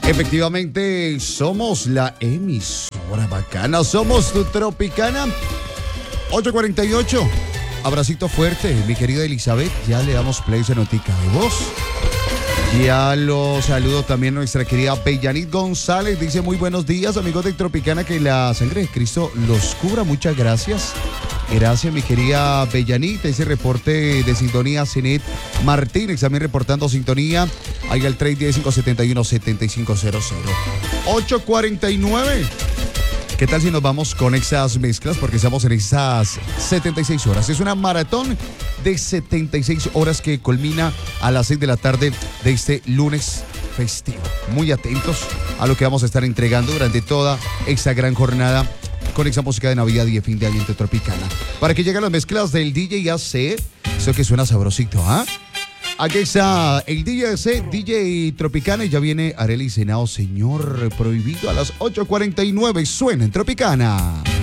Efectivamente, somos la emisora bacana, somos tu Tropicana. 8:48. Abracito fuerte, mi querida Elizabeth. Ya le damos play a notica de voz. Ya lo saludo también nuestra querida Bellanit González. Dice muy buenos días, amigos de Tropicana, que la sangre de Cristo los cubra. Muchas gracias. Gracias, mi querida Bellanit. Ese reporte de sintonía, Zenet Martínez también reportando sintonía. Ahí al 310-571-7500. 8:49. ¿Qué tal si nos vamos con esas mezclas? Porque estamos en esas 76 horas. Es una maratón de 76 horas que culmina a las 6 de la tarde de este lunes festivo. Muy atentos a lo que vamos a estar entregando durante toda esta gran jornada con esa música de Navidad y de fin de año Tropicana. Para que lleguen las mezclas del DJ AC, eso que suena sabrosito, ¿ah? Aquí está el DJ AC, DJ Tropicana, y ya viene Arely Senao, señor prohibido, a las 8:49. Suena en Tropicana.